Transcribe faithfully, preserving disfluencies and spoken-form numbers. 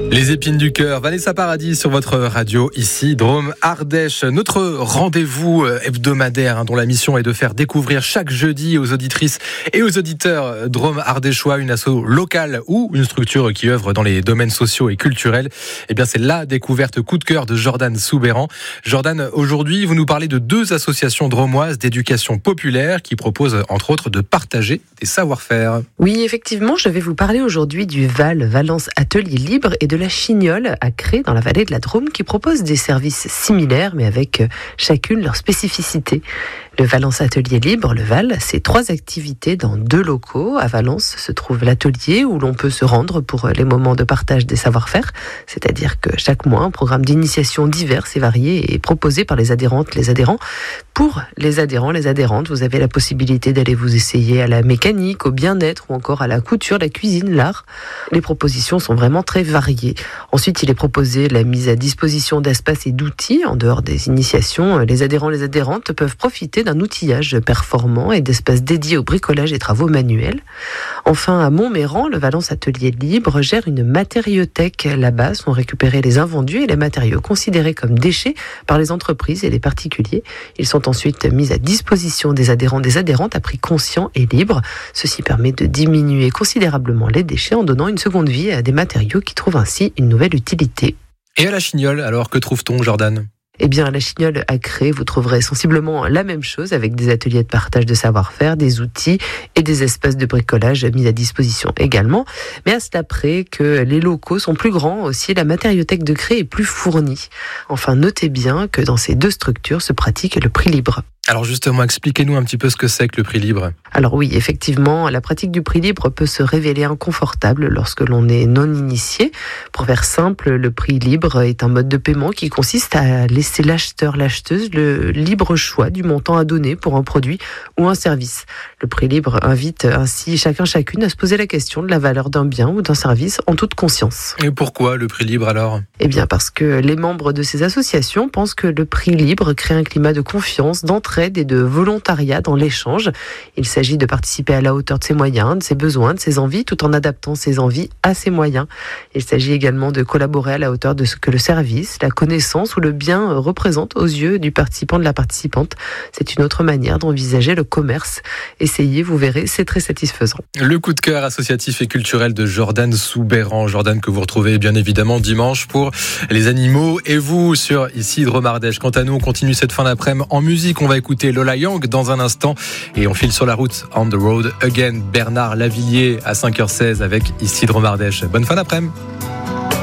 Les épines du cœur, Vanessa Paradis sur votre radio, ici Drôme Ardèche. Notre rendez-vous hebdomadaire, hein, dont la mission est de faire découvrir chaque jeudi aux auditrices et aux auditeurs Drôme Ardéchois une asso locale ou une structure qui œuvre dans les domaines sociaux et culturels. Eh bien, c'est la découverte coup de cœur de Jordan Soubeyran. Jordan, aujourd'hui, vous nous parlez de deux associations drômoises d'éducation populaire qui proposent, entre autres, de partager des savoir-faire. Oui, effectivement, je vais vous parler aujourd'hui du Val Valence Atelier Libre et de la Chignole à Cré dans la vallée de la Drôme qui propose des services similaires mais avec chacune leur spécificité. Le Valence Atelier Libre, le Val, c'est trois activités dans deux locaux. À Valence se trouve l'atelier où l'on peut se rendre pour les moments de partage des savoir-faire, c'est-à-dire que chaque mois, un programme d'initiation divers et varié est proposé par les adhérentes, les adhérents. Pour les adhérents, les adhérentes, vous avez la possibilité d'aller vous essayer à la mécanique, au bien-être ou encore à la couture, la cuisine, l'art. Les propositions sont vraiment très variées. Ensuite, il est proposé la mise à disposition d'espaces et d'outils. En dehors des initiations, les adhérents, les adhérentes peuvent profiter d'un outillage performant et d'espaces dédiés au bricolage et travaux manuels. Enfin, à Montméran, le Valence Atelier Libre gère une matériothèque. Là-bas sont récupérés les invendus et les matériaux considérés comme déchets par les entreprises et les particuliers. Ils sont ensuite mis à disposition des adhérents, des adhérentes à prix conscient et libre. Ceci permet de diminuer considérablement les déchets en donnant une seconde vie à des matériaux qui trouvent ainsi une nouvelle utilité. Et à la Chignole, alors que trouve-t-on, Jordan ? Eh bien, à la Chignole à Cré, vous trouverez sensiblement la même chose avec des ateliers de partage de savoir-faire, des outils et des espaces de bricolage mis à disposition également. Mais à cela près que les locaux sont plus grands aussi, la matériothèque de Cré est plus fournie. Enfin, notez bien que dans ces deux structures se pratique le prix libre. Alors justement, expliquez-nous un petit peu ce que c'est que le prix libre. Alors oui, effectivement, la pratique du prix libre peut se révéler inconfortable lorsque l'on est non initié. Pour faire simple, le prix libre est un mode de paiement qui consiste à laisser l'acheteur, l'acheteuse le libre choix du montant à donner pour un produit ou un service. Le prix libre invite ainsi chacun chacune à se poser la question de la valeur d'un bien ou d'un service en toute conscience. Et pourquoi le prix libre alors ? Eh bien parce que les membres de ces associations pensent que le prix libre crée un climat de confiance, d'entraide et de volontariat dans l'échange. Il s'agit de participer à la hauteur de ses moyens, de ses besoins, de ses envies, tout en adaptant ses envies à ses moyens. Il s'agit également de collaborer à la hauteur de ce que le service, la connaissance ou le bien représente aux yeux du participant, de la participante. C'est une autre manière d'envisager le commerce. Essayez, vous verrez, c'est très satisfaisant. Le coup de cœur associatif et culturel de Jordan Soubeyran. Jordan que vous retrouvez bien évidemment dimanche pour les animaux et vous sur ici Drôme Ardèche. Quant à nous, on continue cette fin d'après-midi en musique. On va écouter Lola Young dans un instant et on file sur la route On the Road Again. Bernard Lavillier à cinq heures seize avec ici Drôme Ardèche. Bonne fin d'après-midi.